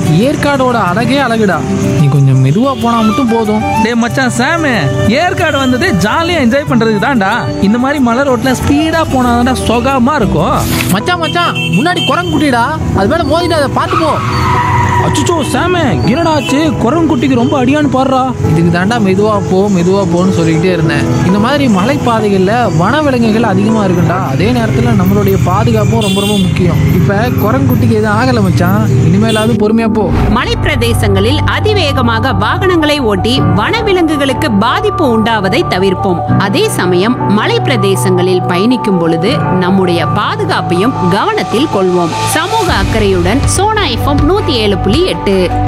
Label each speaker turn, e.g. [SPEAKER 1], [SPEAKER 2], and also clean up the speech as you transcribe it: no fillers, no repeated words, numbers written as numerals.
[SPEAKER 1] ஏற்காடோட அழகே அழகுடா. நீ கொஞ்சம் மெதுவா போனா மட்டும் போதும்.
[SPEAKER 2] டேய் மச்சான் சாமு, ஏற்காடு வந்தது ஜாலியா என்ஜாய் பண்றதுக்கு தான்டா. இந்த மாதிரி மலை ரோட்ல ஸ்பீடா போனாதான்டா சுகமா இருக்கும்.
[SPEAKER 1] மச்சான் மச்சான், முன்னாடி குரங்கு குட்டிடா, அது மேல மோதிட்டு அதை பார்த்து போ.
[SPEAKER 2] அச்சுச்சோ சாமு, என்னடா ஆச்சு? குரங்குட்டிக்கு ரொம்ப அடியான்னு பாடுறா.
[SPEAKER 1] இதுக்கு தாண்டா மெதுவா போன்னு சொல்லிக்கிட்டே இருந்தேன். இந்த மாதிரி மலைப்பாதைகள்ல வனவிலங்குகள் அதிகமா இருக்குண்டா. அதே நேரத்துல நம்மளுடைய பாதுகாப்பும் ரொம்ப ரொம்ப முக்கியம். இப்ப குரங்குட்டிக்கு எதுவும் ஆகல மச்சான், இனிமேலாவது பொறுமையா போ.
[SPEAKER 3] மலைப்பிரதேசங்களில் அதிவேகமாக வாகனங்களை ஓட்டி வனவிலங்குகளுக்கு பாதிப்பு உண்டாவதை தவிர்ப்போம். அதே சமயம் மலைப்பிரதேசங்களில் பயணிக்கும் பொழுது நம்முடைய பாதுகாப்பையும் கவனத்தில் கொள்வோம். சமூக அக்கறையுடன் சோனா FM 107.8.